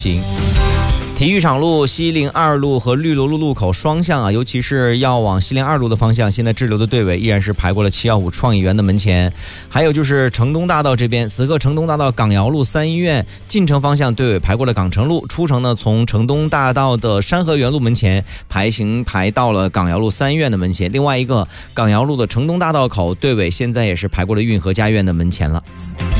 体育场路、西陵2路和绿萝路路口双向啊，尤其是要往西陵2路的方向，现在滞留的队尾依然是排过了715创意园的门前。还有就是城东大道这边，此刻城东大道港窑路3医院进城方向队尾排过了港城路，出城呢从城东大道的山河园路门前排到了港窑路3医院的门前。另外一个港窑路的城东大道口队尾现在也是排过了运河家苑的门前了。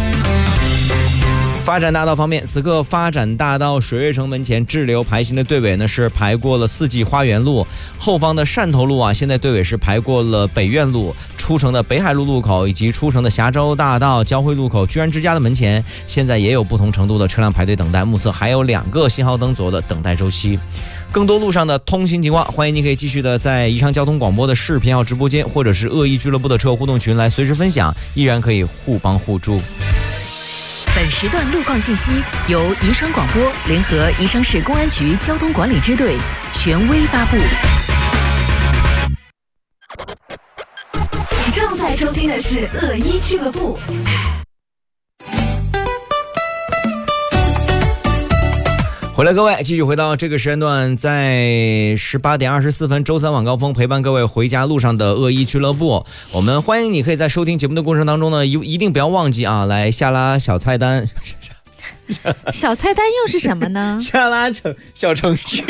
发展大道方面，此刻发展大道水悦城门前滞留排行的队尾呢是排过了四季花园路，后方的汕头路啊，现在队尾是排过了北苑路，出城的北海路路口以及出城的峡州大道交汇路口居然之家的门前，现在也有不同程度的车辆排队等待，目测还有2个信号灯左右的等待周期。更多路上的通行情况，欢迎您可以继续的在宜昌交通广播的视频号直播间或者是恶意俱乐部的车友互动群来随时分享，依然可以互帮互助。 本时段路况信息由宜昌广播联合宜昌市公安局交通管理支队权威发布。 你正在收听的是恶意俱乐部。 回来各位，继续回到这个时间段，在18点24分周三晚高峰陪伴各位回家路上的恶意俱乐部。我们欢迎你可以在收听节目的过程当中呢，一定不要忘记啊，来下拉小菜单。 小菜单又是什么呢？ 下拉小程序。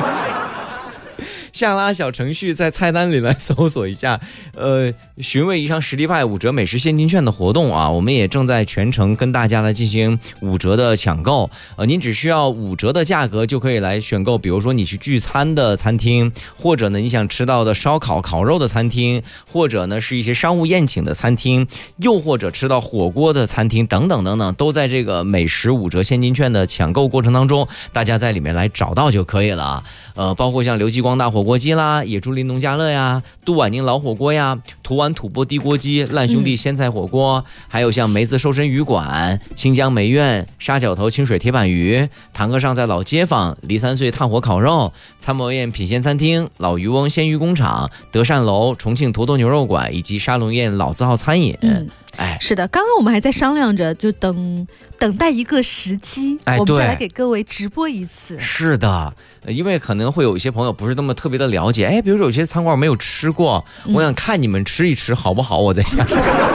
下拉小程序，在菜单里来搜索一下，寻味宜昌实力派5折美食现金券的活动啊，我们也正在全程跟大家来进行5折的抢购。您只需要5折的价格就可以来选购，比如说你去聚餐的餐厅，或者呢你想吃到的烧烤、烤肉的餐厅，或者呢是一些商务宴请的餐厅，又或者吃到火锅的餐厅等等等等，都在这个美食5折现金券的抢购过程当中，大家在里面来找到就可以了。包括像刘继光大火锅鸡啦、野猪林农家乐呀、杜婉宁老火锅呀、图湾土钵地锅鸡、烂兄弟鲜菜火锅，还有像梅子瘦身鱼馆、清江梅苑、沙角头清水铁板鱼、堂客上在老街坊、梨3岁炭火烤肉、参谋宴品鲜餐厅、老渔翁鲜鱼工厂、德善楼、重庆坨坨牛肉馆以及沙龙宴老字号餐饮。 是的，刚刚我们还在商量着，就等待一个时机，我们再来给各位直播一次。 是的，因为可能会有一些朋友不是那么特别的了解，比如说有些餐馆没有吃过，我想看你们吃一吃好不好？我在想。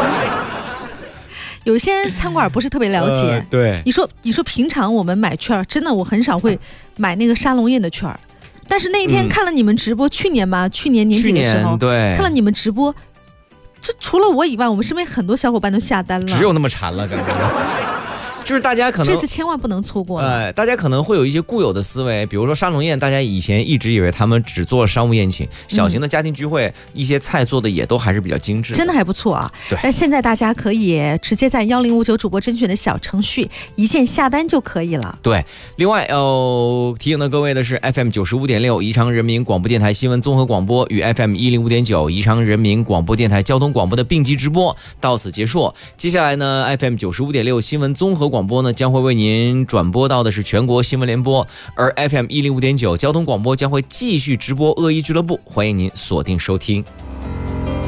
有些餐馆不是特别了解， 对， 你说平常我们买券，真的我很少会买那个沙龙宴的券，但是那一天看了你们直播，去年年底的时候， 对， 看了你们直播。这除了我以外，我们身边很多小伙伴都下单了， 只有那么馋了，真的。就是大家可能这次千万不能错过了。 大家可能会有一些固有的思维，比如说沙龙宴，大家以前一直以为他们只做商务宴请，小型的家庭聚会，一些菜做的也都还是比较精致的， 真的还不错啊。 对， 但现在大家可以直接在1059主播甄选的小程序一键下单就可以了。 对，另外提醒到各位的是 FM 95.6宜昌人民广播电台新闻综合广播与 FM 105.9宜昌人民广播电台交通广播的并机直播到此结束。接下来呢 FM 95.6新闻综合广播呢将会为您转播到的是全国新闻联播，而 FM 105.9交通广播将会继续直播恶意俱乐部，欢迎您锁定收听。